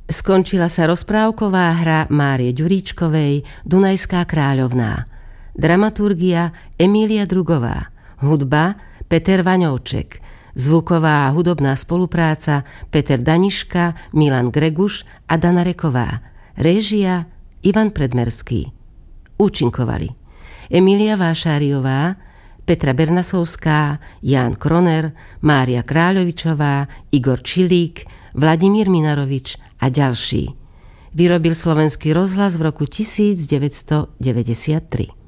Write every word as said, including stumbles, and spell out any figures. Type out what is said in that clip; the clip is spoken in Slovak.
Skončila sa rozprávková hra Márie Ďuríčkovej Dunajská kráľovná. Dramaturgia Emília Drugová. Hudba Peter Vaňovček. Zvuková a hudobná spolupráca Peter Daniška, Milan Greguš a Dana Reková. Réžia Ivan Predmerský. Účinkovali Emília Vášáriová, Petra Bernasovská, Ján Kroner, Mária Kráľovičová, Igor Čilík, Vladimír Minarovič a ďalší. Vyrobil Slovenský rozhlas v roku devätnásťstodeväťdesiattri.